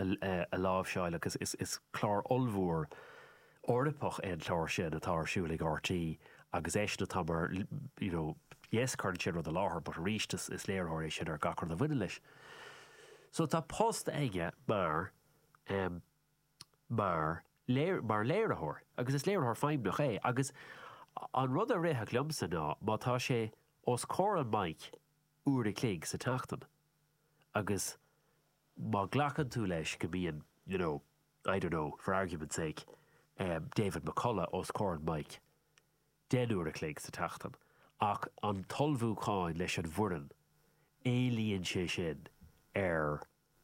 a lábhseáil agus is chlár olmhór ordapoch an chlár sin atá siúlaigh RT agus éisna tamar, yes, card sin the láthir, but ríist is léirthir sin ar gachar na bhuine leis. So tá post aige mar léirithir, agus is léirithir feimnach é, agus an rud a réthe liomsa ná, má tá sé os cór an maic uair a clíg sa teachtain. Agus má ghlachan tú leis go bíon, I don't know, for argument's sake, David McCullough os cór an maic den uair a clíg sa teachtain. Ach an tolbhúcháin leis an bhuireann éilíonn sé sin ar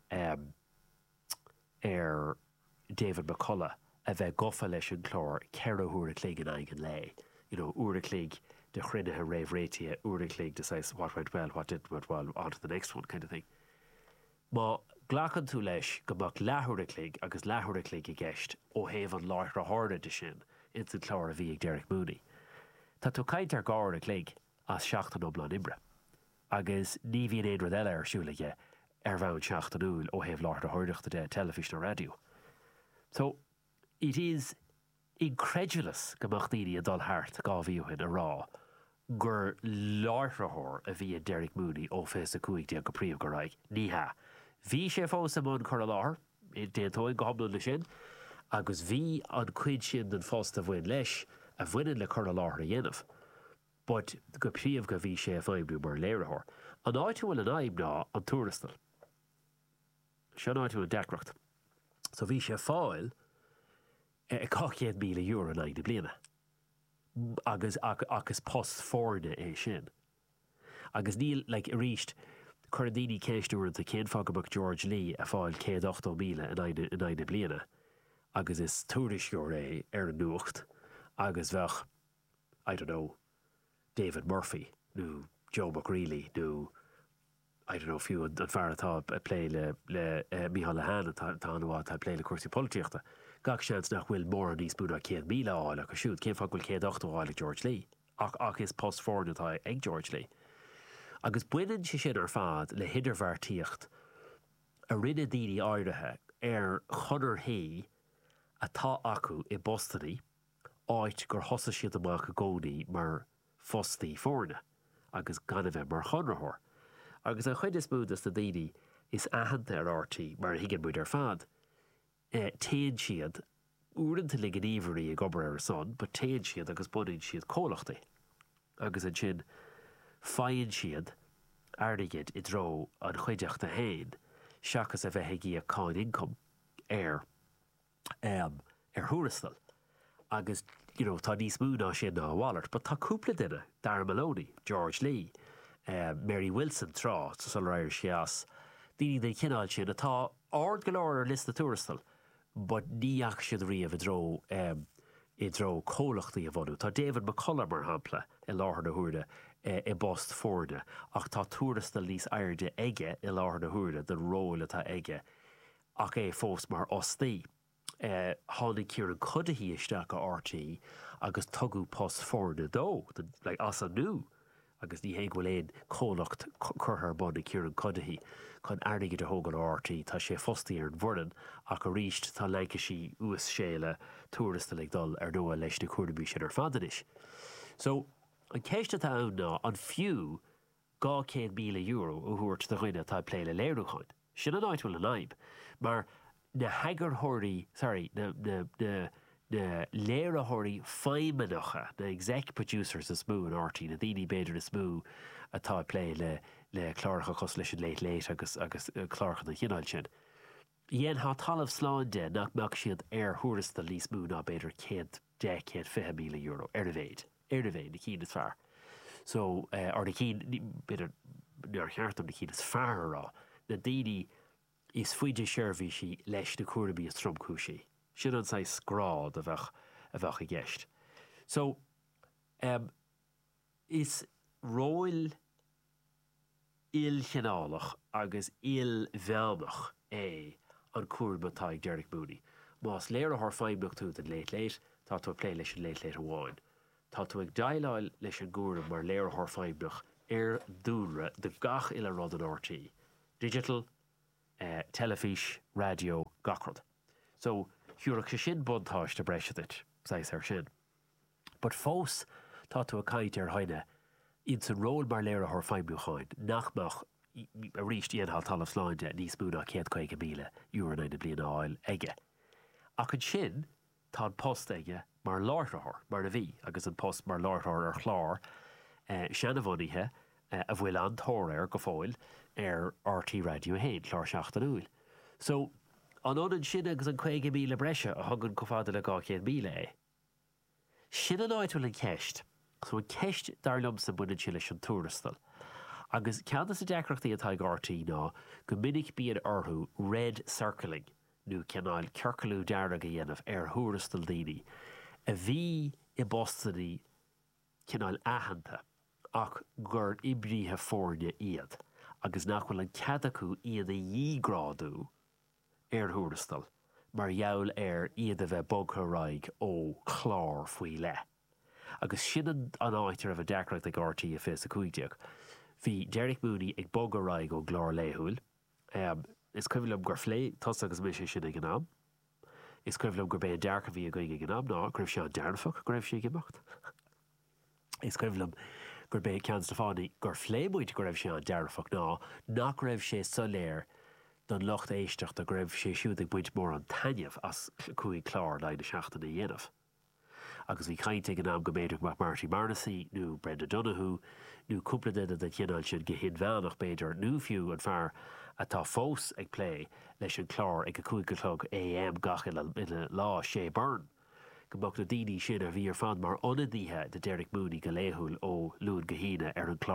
David McCullough a bheith gofa leis an chlár ceithre uair a clíg an aigen lé. Uair a clíg de chruinethe réimhréití, uair a clíg decides what went well, what didn't went well, on to the next one kind of thing. Má ghlachan tú leis go mbeadh leathuair a clíg agus leathuair a clíg i gceist ó thaobh an láithre háirde de sin in san chlár a bhí ag Derek Mooney. Tá tú caint ar gáir a clíg as 7 Dublin imbre. Agus ní bhíon éon rud eile ar siúlaige ar bhain 7 úil ó thaobh láithre háirdeachta de television or radio. So it is incredulous go mbeadh daoine a dul thart gá bhíohin a rá gur láithreathir a bhí Derek Mooney ó fés a cuaig de go príomh go raig. Ní ha. Bhí sé fós am an chur a láthair, déantóid go habla le sin, agus bhí an cuid sin den fós a bhain leis a bhaineann le chur a láthair a dhéanamh. But go príomh go bhí sé a feimniú mar léirithir. An áitiúil an aim ná an túrastal. Se an áitiúil an decreacht. So bhí sé fáil €100,000 in aide bliana. Agus post fórne é sin. Agus níl, like, a ríist chur daoine céistúir a cén fagabach George Lee a fáil 180,000 in aide bliana. Agus is túrisúir é ar an nuacht. Agus bheith, I don't know, David Murphy, nó Joe McGreely, nó I don't know, fiú an fearratá a plé le Micheál Lehane tá anhá tá plé le cuasaí políochta. Gach seans nach bhfuil mór an níos búna 100,000 áil a go siúd, cén fag bhfuil 180 áil George Lee. Ach is post fórnatá ag George Lee. Agus buineann sé sin ar fad le hidirmhartíocht a rinne daoine áirithe ar chunar hí atá acu i Bostoní áit gur thosa siad amach a gcónaí mar fostaí fórne agus gan bheith mar chonrathir. Agus a chuid is múdas na daoine is aitheanta ar RT mar higann muid ar fad. Téann siad uaireanta le gníomhairí ag obair ar son, but téann siad agus bunaíonn siad cólachtaí. Agus an sin faigheann siad airdigid I dro an chuideachta hain seachas a bheith ag í a cáin income ar thuarastal. Agus, tá níos mú ná sin ná bhallart, but tá cúpla duine, Darren Maloney, George Lee, Mary Wilson trá, sa rair sias, daoine de cinál sin atá ard go leir ar list na túrastal, but níach siad riamh I dro cólachtaí a bhonú. Tá David McCullough mar hampla I láthir na huairde I Bost fórne, ach tá túrastal níos airde aige I láthir na huairde den ról atá aige, ach é fós mar ostaí. Tháinig Ciaran Cuddihy isteach a RT agus tugadh post fórne dó, like as a nú. Agus ní hé bhfuil éon cólacht chuthair bun Ciaran Cuddihy chun airdigid a thógan RT tá sé fostaí ar an bhurnan ach a ríist tá leicesí uas séile túrastal ag dul ar nua leis na cuairbí sin ar fadanis. So an céiste tá ann ná an fiú €200,000 ó thuairt de chuine tá pléile léirúchain. Sin an áitúil an aib, mar na haggarthirí, na léirethirí feimmenacha, na exec producers is smú an RT, na daoine beidir is smú atá plé le chláircha cos leis an léit agus chláircha na chinál sin. Dhéan há talamh sláán de nach meach siad ar thuarastal níos mú ná beidir €150,000 ar a bhéid na cín is fearr. So ar na cín beidir ar cheartm na cín is fearr rá, na daoine is faoide seirbhísí leis na cuairbí is tromcúisí. Sin an sais scrád a bheith I gceist. So, is róil ilchinálach agus ilbhealmach é an cuairbátá ag Derek Mooney. Más léirithir feimneach tú den léit, tá tú plé leis an léit amháin. Tá tú ag daileáil leis an gúram mar léirithir feimneach ar dúnra de gach ile rud an RT. Digital, telefís, radio, gacrod. So, hiúrach sé sin buntáis de breise dit, sais sin. But fós tá tú a caiint haine in san ról mar léir a feimúcháin, nachmach a ríist íonhall tal sláinte níos múna 150 míle euro na bliana áil aige. Ach an sin tá post aige mar láirthir mar na bhí, agus an post mar láirthir ar chlár seanna a bhfuil an tóir go fáil RT Radio héin, chlár 7 So, an sin agus an 50 míle breise a thugann go fada le 200 míle Sin an áid bhfuil an ceist, so an ceist darlumm sa buine sin leis an túrastal. Agus ceannas a deacreachtaí atá RT ná go minic bíon orthú red circling, nó ceannáil cearcalú dearga dhéanamh thuarastal daoine, a bhí I bostaí ceannáil ahananta ach gur ibríthe fórne iad, agus nachhfuil an cead acu iad a dhígráadú thuarastal, mar jaall iad a bheith bogtha ó chlár faoi le. Agus sin an áitir a bheith deacreacht ag RT a fés a cuideag. Bhí Derek Mooney ag bogtha ó glár léthúil. Is cuimhlum gur phlé tos agus mis sin ag an am. Is cuimhlum gur bé an dearcha bhí a going ag an am ná, gur sé an dearnfach gur sé gemacht. Is cuimhlum gur bé Ceann Stefánaí gur phlémuid gur sé an dearnfach ná, nach raibh sé soléir don locht éisteach a greibh sé siúd ag buint mór an tainneamh as chuig chlár na seachtainna dhéanamh. Agus bhí caint ag an am go méidir mac Marty Marnessy, nó Brenda Donoghue, nó cúpla duine de chéanáil sin go hinmheánach beidir nó fiú an fearr atá fós ag plé leis an chlár ag a chuig go chlog AM gach ina lá sé burn. Go mbeadh na daoine sin a bhí ar fad mar ionadaithe de Derek Mooney go léthúil ó Lún go híine ar an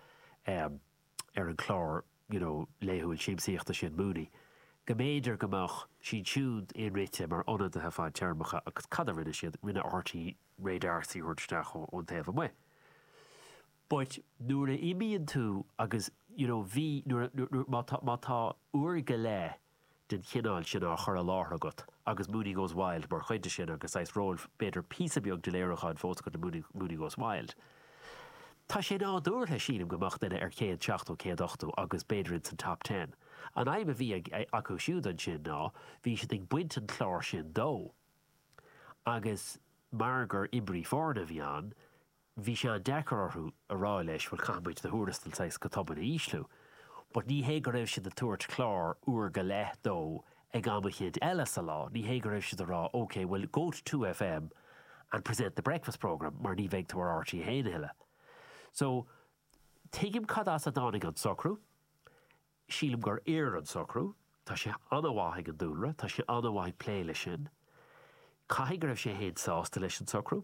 chlár léthúil siamsaíochta sin Mooney. Go méidir gomach sin siúd in rite mar ionadaithe fáid tearmacha agus cadarrinne siad rinne RT rédarsaí thuirteach ón taobh mu. But nuair a imíonn tú agus bhí má tá uair go le den chinál sin á chur a láthair agat, agus Mooney Goes Wild mar chuide sin agus éis ról beidir písa beag de léireáin fós go Mooney Goes Wild. Tá sé ná dúirthe sílim gomach duine ar 168 agus beidir in san top 10. An aim a bhí acu siúd an sin ná, bhí si ag buint an chlár sin dó. Agus mar gur ibrí fórna bhí an, bhí sé an decararthú a rá leis bhfuil chamuid de thuarastal sais go tobanna íslú. But ní hé go raibh si de tuairt chlár uair go le dó ag amachéad eile sa lá, ní hé go raibh si de rá, okay, well, go to 2FM and present the breakfast programme mar ní bheith tú ar RT héin heile. So, teigim cad as a dánig an socrú, sílim gur an socrú, tá sé anhaithe an dúlra, tá sé anhaithe pléile sin, caiig raibh sé héad sásta leis an socrú,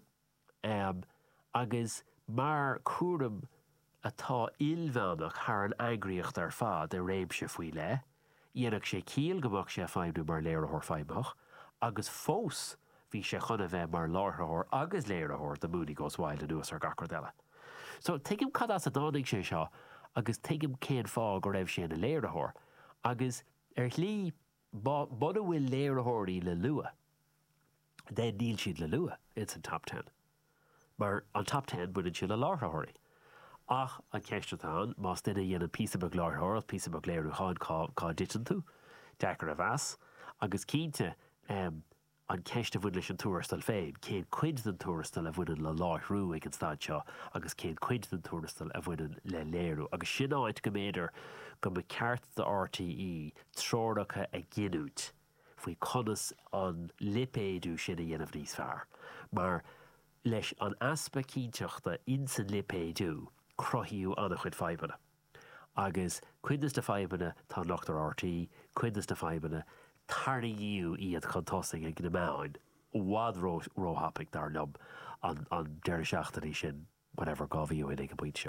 agus mar cuaram atá ilmheánach thar an eagraíocht ar fad a réim se faoi le, dhéanach sé cíal gomach sé feimnú mar léireathir feimach, agus fós bhí sé chuna bheith mar láthair agus léireathir de Mooney Goes Wild a nuas ar gacrad eile. So teigim cad as a dánig sé seo, agus teigim céan fá go raibh sé na léireathir, agus lí bud a bhfuil léireathirí le lua, then níl siad le lua, it's an top 10. Mar an top 10 buineann siad le láthairirí. Ach an ceistetán, más duine dhéanaan písa bag láthair, písa bag léireúcháin cá ditan tú, deacar a bheas, agus cínte an ceiste bhuiin leis an túrastal féin, cén cuid den túrastal a bhuiin le láthrú ag an stáid seo, agus cén cuid den túrastal a bhuiin le léirú. Agus sin áid go méidir go me ceart de RTE tródacha a gginút faoi conas an lipéadú sin a dhéanamh níos fearr. Mar leis an aspa cínteachta in san lipéadú crothíú anna chuid faibanna. Agus cuidas de faibanna tá locht ar RT, cuidas de faibanna tardaíú iad chutásaigh ag na meáin, bhád róthapig dar lom an deir seachtaí sin, whatever gábhíú in ag a buint seo.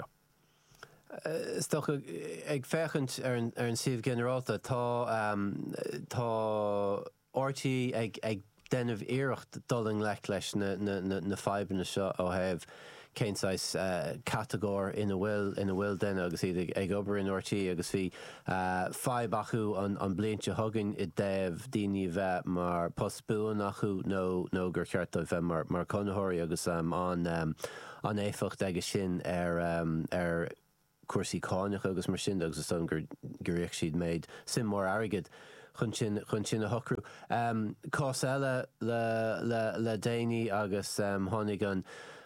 Stoch ag fechant ar an siomh generalta tá RT ag denmh iirecht doling leis na faibanna seo ó thaobh céinsáis categór ina bhfuil den agus iad ag obair in RT agus bhí feib acu an blianta thugann I déobh daoine bheith mar postbúin acu nó gur ceart a bheith mar conaitheoirí agus an éificht aige sin ar cuasaí cáineach agus mar sin agus gur réic siad méid sim mór airgid chun sin a hocrú. Cás eile le déine agus tháinig an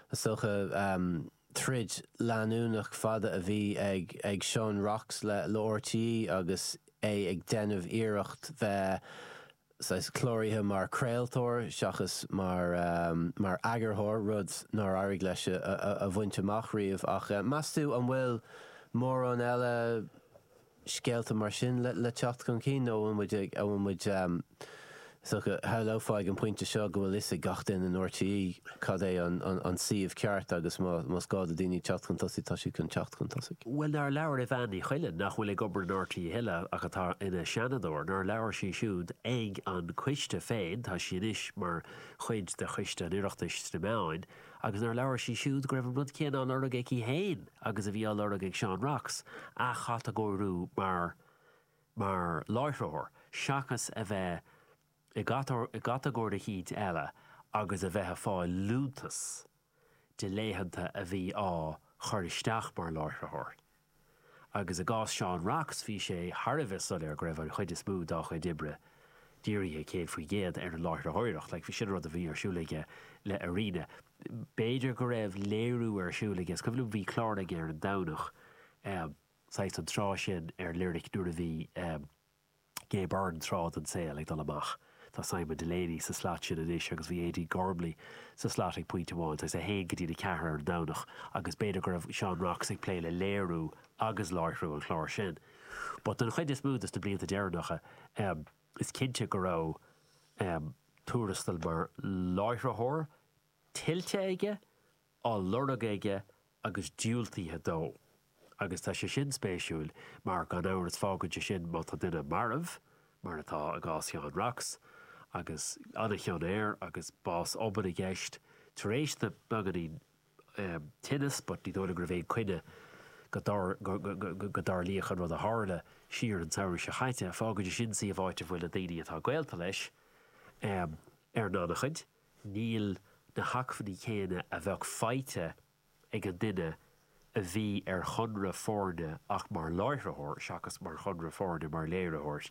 socha trid leanúnach fada a bhí ag Sean Rocks le RTE agus ag denmh iirecht bheith chlórithe mar creaaltóir seachas mar agarthóir rud nar airg leis a bhainte amachríomh ach measú an bhfuil mór an eile scéalta mar sin le teacht chun cí nó an muid heáfáig an pointe seo go bhfuil is a gachtain an RTE cad é an siomh ceart agus más gá a daoine teacht chun tosaí tá si chun teacht chun tosaí. Well nar leabhar a bheannaí chuile nach bhfuil ag gobar an RTE heile ach atá ina seanadóir nar leabhar sí siúd ag an cuiste féin tá sin is mar chuid de chuiste an iireachtais na meáin agus nar leabhar sí siúd go raibh an rud céan an org ag í héin agus a bhí an org ag Sean Rocks a chat a gcóirú mar láithreoir seachas a bheith I gata gcóir a híd eile agus a bheith fáil lúntas de léhananta a bhí á choristeach mar láithreoir. Agus a gás Sean Rocks bhí sé tharbheith sul ar go raibh an chuid is smú dá chuid dibre díirí céad faoi géad ar an láithreoireach, le bhí sin rud a bhí arsúlaige le arína. Béidir go raibh léirú arsúlaige, go bhfuil bhí clárna ar an damhnach sais an trá sin ar lyric nuair a bhí Gay Byrne trád an saoil ag dul amach. Tá Simon Delaney sa slát sin inis agus bhí Eddie Gormley sa slát ag pointe bháin, tá sé héin go dtí na cethir an damhnach agus beidir go raibh Sean Rocks ag plé le léirú agus láithreú an chláir sin. But an chuid is smúd is na blianta dearnacha is cinnte go raibh túrastal mar láithreoir tiltte aige á lornag aige agus diúltaithe dó. Agus tá sé sin spéisiúil mar gan áir is fágad sin má tá duine marmh mar atá a gás Sean Rocks agus anna cheann air agus bás obair i gceist tar éis na baganí tinnis, but ní dóla gur bhéh cuine go dar líochan rud a hála siar an saoir se chaite a fágad sin sí a bhaite bhfuil a daoine atá gaolta leis ar nána chuid. Níl na hacfaní chéine a bheith feite ag an duine a bhí ar chunra fórne ach mar láithreoir seachas mar chunra fórne mar léireoirt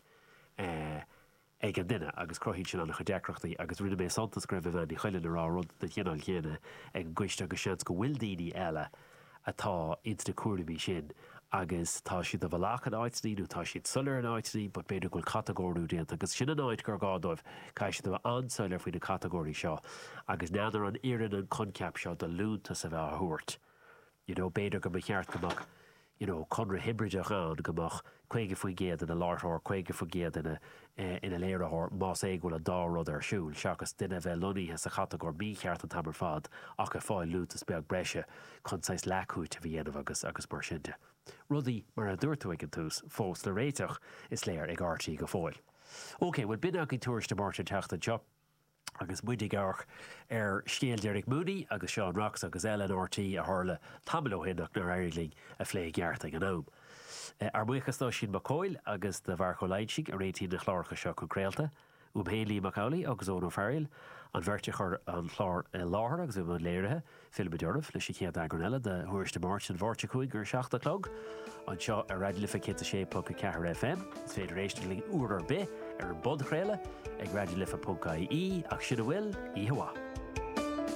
ag an duine agus croithín sin anna chudeachreachtaí agus rinne mé santas greibh bheith chuile rá rud de chéanál chéine ag gcuiste agus seans go bhfuil daoine eile atá insta cuairbhí sin agus tá siad a bhláach an áitníú tá siad sulir an áitní, but beidir goil categóriú déanta agus sin an áit gur gádóibh cai siad a ansáilir faoin na categórií seo agus neadar an iireann an conceap seo de lúnta sa bheith a thuairt. Beidir go cheart gomach conra hybridach an gomach chuige faoi géad in a láithreoir, chuige faoi géad ina léireoir más éigúil a dá rud ar siúil, seachas duine bheith loníthe sa categóir bí cheart an tamar fad ach a fáil lúntas beag breise chun sais leacút a bhí dhéanamh agus mar sinnte. Rudaí mar a dúirtú ag an tús fós le réiteach is léir ag RTE go fáil. Ok, bhfuil bin ag túiriste Martin teachta job agus muidig arch ar scéal Derek Mooney agus Sean Rocks agus Ellen RTE a tharla tamiló hinach nar airling a phlé geart ag an am. Ar buchas ná sin Macóil agus de bharcho leidsigh a réití na chláircha seo chu créalta, Héilí Macaulay agus Ónó Farrell an bhirte chur an chlár láthir agus bh léirithe Philip Durrah leis sé chéad agranile de thuiriste March an bhirte chuig gur 7:00 an seo a radiolifa cinnta sé puca cethir FM, is féidir éisteling uair be ar an bod chréile ag radiolifa.ie ach sin a bhfuil í hamá.